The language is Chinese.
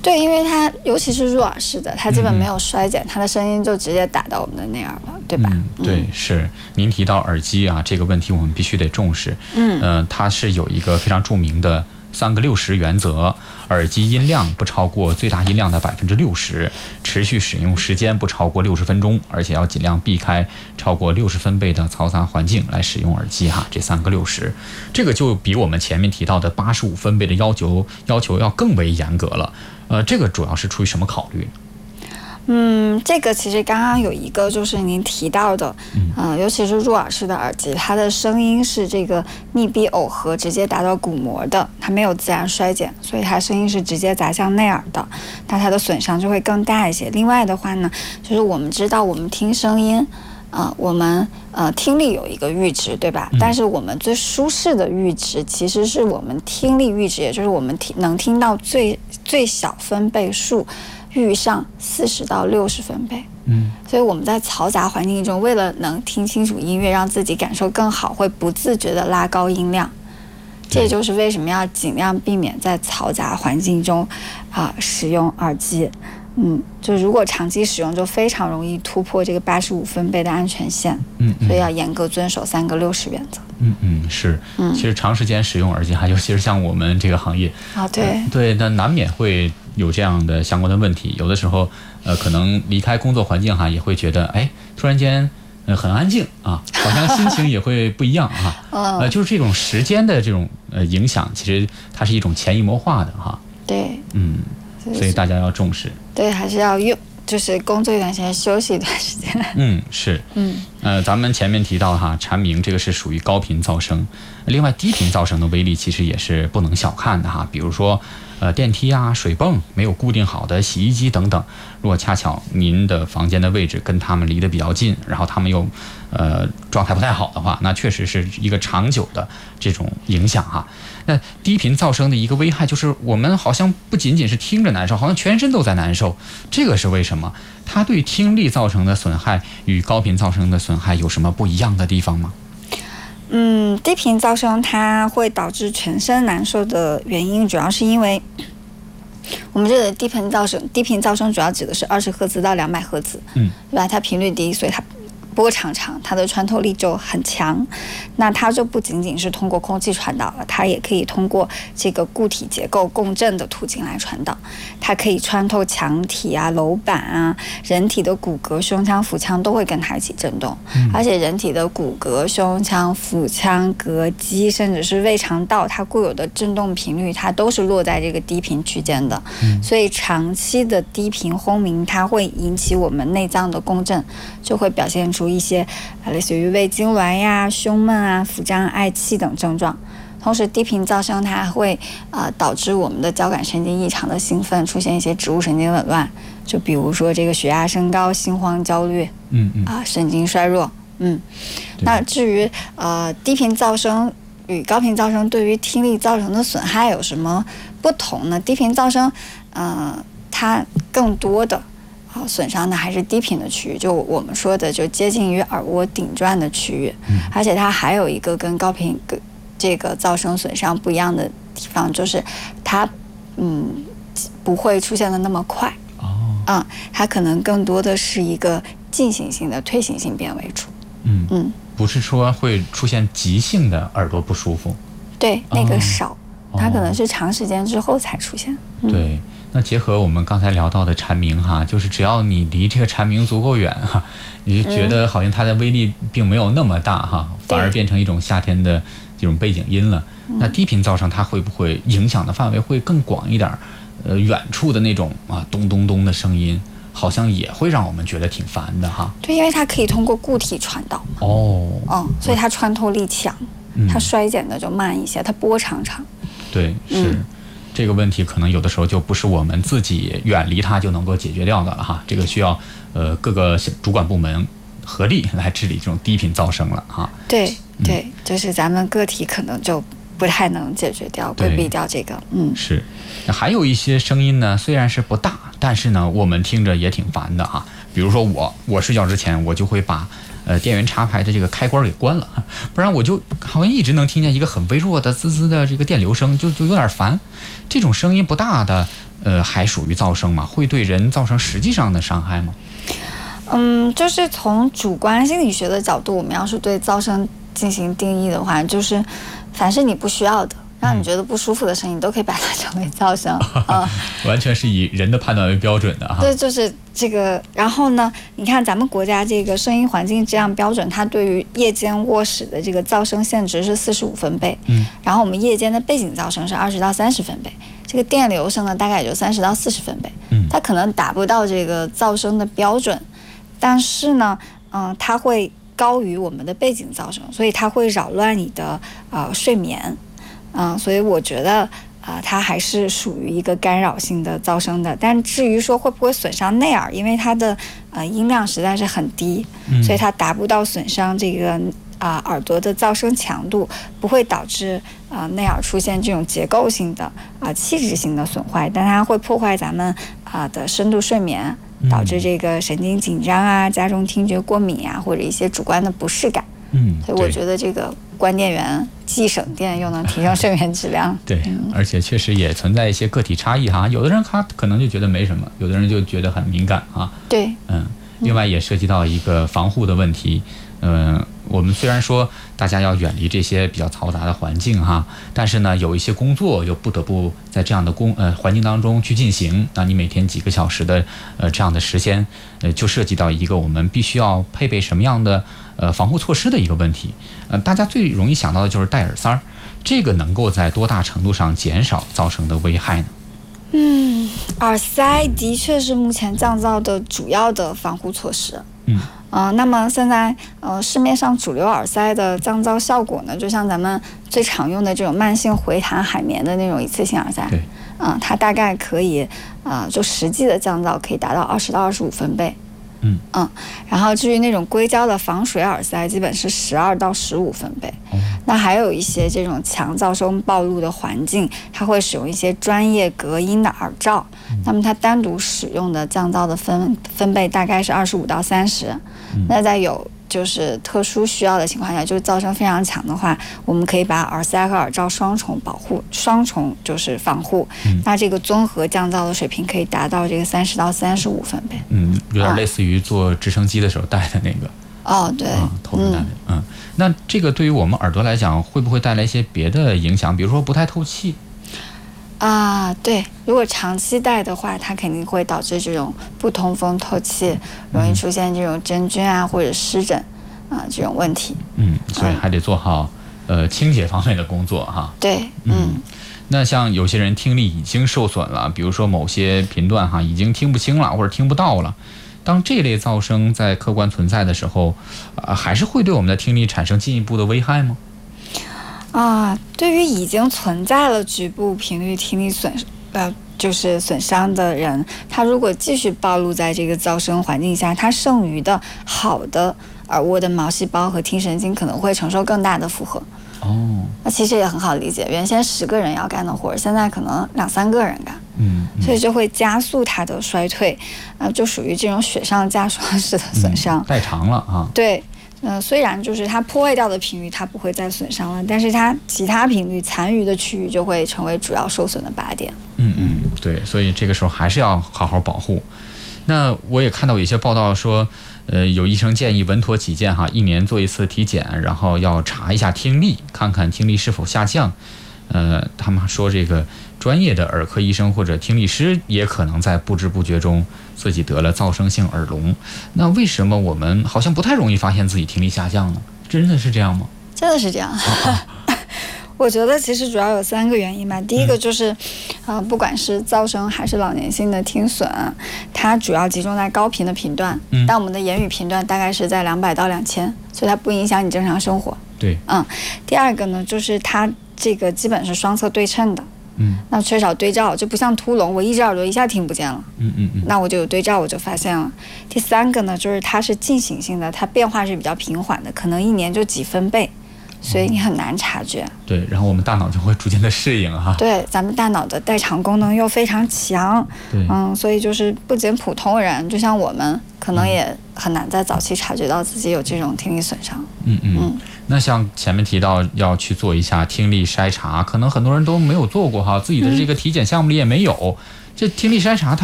对，因为它尤其是入耳式的，它基本没有衰减，它的声音就直接打到我们的内耳了，对吧？ 对，是。您提到耳机啊，这个问题我们必须得重视。它是有一个非常著名的3个60原则，耳机音量不超过最大音量的60%，持续使用时间不超过60分钟，而且要尽量避开超过60分贝的嘈杂环境来使用耳机哈。这3个60，这个就比我们前面提到的85分贝的要求要更为严格了。这个主要是出于什么考虑呢？ 这个其实刚刚有一个就是您提到的，尤其是入耳式的耳机，它的声音是这个密闭耦合，直接达到鼓膜的，它没有自然衰减，所以它声音是直接砸向内耳的，那它的损伤就会更大一些。另外的话呢，就是我们知道我们听声音，我们听力有一个阈值，对吧？但是我们最舒适的阈值其实是我们听力阈值，也就是我们能听到最小分贝数遇上40到60分贝。所以我们在嘈杂环境中，为了能听清楚音乐，让自己感受更好，会不自觉地拉高音量。这也就是为什么要尽量避免在嘈杂环境中使用耳机。就如果长期使用，就非常容易突破这个85分贝的安全线。所以要严格遵守3个60原则。 是。其实长时间使用耳机尤其是像我们这个行业对，那难免会有这样的相关的问题。有的时候可能离开工作环境也会觉得突然间很安静好像心情也会不一样就是这种时间的这种影响，其实它是一种潜移默化的对。 所以大家要重视。 对，还是要用，就是工作一段时间，休息一段时间。 是。咱们前面提到蝉鸣这个是属于高频噪声，另外低频噪声的威力其实也是不能小看的比如说电梯水泵没有固定好的洗衣机等等，如果恰巧您的房间的位置跟他们离得比较近，然后他们又状态不太好的话，那确实是一个长久的这种影响那低频噪声的一个危害就是我们好像不仅仅是听着难受，好像全身都在难受。这个是为什么？它对听力造成的损害与高频噪声的损害有什么不一样的地方吗？ 低频噪声它会导致全身难受的原因，主要是因为我们这个低频噪声主要指的是20赫兹到200赫兹，对吧？它频率低，所以它波长长，它的穿透力就很强。那它就不仅仅是通过空气传导了，它也可以通过这个固体结构共振的途径来传导。它可以穿透墙体楼板人体的骨骼、胸腔、腹腔都会跟它一起震动。而且人体的骨骼、胸腔、腹腔、膈肌，甚至是胃肠道，它固有的振动频率，它都是落在这个低频区间的。所以长期的低频轰鸣，它会引起我们内脏的共振，就会表现出一些类似于胃痉挛胸闷腹胀、嗳气等症状。同时低频噪声它会导致我们的交感神经异常的兴奋，出现一些植物神经紊乱，就比如说这个血压升高、心慌、焦虑，神经衰弱。那至于低频噪声与高频噪声对于听力造成的损害有什么不同呢？低频噪声它更多的损伤的还是低频的区域，就我们说的就接近于耳蜗顶转的区域。而且它还有一个跟高频这个噪声损伤不一样的地方，就是它不会出现的那么快。它可能更多的是一个进行性的退行性变为主。 不是说会出现急性的耳朵不舒服。 对，那个少，它可能是长时间之后才出现。 对。那结合我们刚才聊到的蝉鸣就是只要你离这个蝉鸣足够远你就觉得好像它的威力并没有那么大反而变成一种夏天的这种背景音了。那低频噪声它会不会影响的范围会更广一点？远处的那种咚咚咚的声音，好像也会让我们觉得挺烦的对，因为它可以通过固体传导所以它穿透力强，它衰减的就慢一些，它波长长。 对，是。这个问题可能有的时候就不是我们自己远离它就能够解决掉的了这个需要各个主管部门合力来治理这种低频噪声了对，就是咱们个体可能就不太能解决掉、规避掉这个。 是。还有一些声音呢，虽然是不大，但是呢，我们听着也挺烦的比如说我睡觉之前，我就会把电源插排的这个开关给关了，不然我就好像一直能听见一个很微弱的滋滋的这个电流声，就有点烦。这种声音不大的还属于噪声吗？会对人造成实际上的伤害吗？ 就是从主观心理学的角度，我们要是对噪声进行定义的话，就是凡是你不需要的，让你觉得不舒服的声音，都可以把它称为噪声。 完全是以人的判断为标准的哈。 对，就是这个。然后呢，你看咱们国家这个声音环境质量标准，它对于夜间卧室的这个噪声限值是45分贝。然后我们夜间的背景噪声是20到30分贝，这个电流声呢大概也就30到40分贝。它可能达不到这个噪声的标准。但是呢，它会高于我们的背景噪声，所以它会扰乱你的睡眠，所以我觉得它还是属于一个干扰性的噪声的。但至于说会不会损伤内耳，因为它的音量实在是很低，所以它达不到损伤这个耳朵的噪声强度，不会导致内耳出现这种结构性的器质性的损坏，但它会破坏咱们的深度睡眠，导致这个神经紧张加重听觉过敏或者一些主观的不适感。所以我觉得这个关电源既省电又能提升睡眠质量。 对，而且确实也存在一些个体差异哈，有的人他可能就觉得没什么，有的人就觉得很敏感啊。 对， 另外也涉及到一个防护的问题。我们虽然说大家要远离这些比较嘈杂的环境哈，但是呢，有一些工作又不得不在这样的环境当中去进行。那你每天几个小时的这样的时间，就涉及到一个我们必须要配备什么样的防护措施的一个问题。大家最容易想到的就是戴耳塞儿，这个能够在多大程度上减少噪声的危害呢？ 耳塞的确是目前降噪的主要的防护措施。那么现在市面上主流耳塞的降噪效果呢，就像咱们最常用的这种慢性回弹海绵的那种一次性耳塞，它大概可以就实际的降噪可以达到20到25分贝。然后至于那种硅胶的防水耳塞，基本是12到15分贝。那还有一些这种强噪声暴露的环境，它会使用一些专业隔音的耳罩，那么它单独使用的降噪的分贝大概是25到30。那在有就是特殊需要的情况下，就是噪声非常强的话，我们可以把耳塞和耳罩双重保护，双重就是防护。那这个综合降噪的水平可以达到这个30到35分贝。 有点类似于坐直升机的时候戴的那个。 对， 头戴的。那这个对于我们耳朵来讲，会不会带来一些别的影响？比如说不太透气？ 对，如果长期戴的话，它肯定会导致这种不通风透气，容易出现这种真菌或者湿疹这种问题。 所以还得做好清洁方面的工作哈。 对， 那像有些人听力已经受损了，比如说某些频段已经听不清了或者听不到了，当这类噪声在客观存在的时候，还是会对我们的听力产生进一步的危害吗？ 对于已经存在了局部频率听力就是损伤的人，他如果继续暴露在这个噪声环境下，他剩余的好的耳蜗的毛细胞和听神经可能会承受更大的负荷。那其实也很好理解，原先10个人要干的活，现在可能2、3个人干。所以就会加速它的衰退，就属于这种雪上加霜式的损伤， 代偿了对，虽然就是它破坏掉的频率它不会再损伤了，但是它其他频率残余的区域就会成为主要受损的靶点。 对，所以这个时候还是要好好保护。那我也看到有一些报道说，有医生建议稳妥起见1年做一次体检，然后要查一下听力，看看听力是否下降。他们说这个专业的耳科医生或者听力师也可能在不知不觉中自己得了噪声性耳聋。那为什么我们好像不太容易发现自己听力下降呢？真的是这样吗？ 真的是这样。我觉得其实主要有3个原因吧。第一个就是，不管是噪声还是老年性的听损，它主要集中在高频的频段，但我们的言语频段大概是在200到2000，所以它不影响你正常生活。 对， 第二个呢，就是它这个基本是双侧对称的，那缺少对照，就不像秃聋，我一只耳朵一下听不见了，那我就有对照，我就发现了。第3个呢，就是它是进行性的，它变化是比较平缓的，可能1年就几分贝。所以你很难察觉。 对，然后我们大脑就会逐渐的适应对，咱们大脑的代偿功能又非常强。 对， 所以就是不仅普通人，就像我们，可能也很难在早期察觉到自己有这种听力损伤。 那像前面提到要去做一下听力筛查，可能很多人都没有做过自己的这个体检项目里也没有。 这听力筛查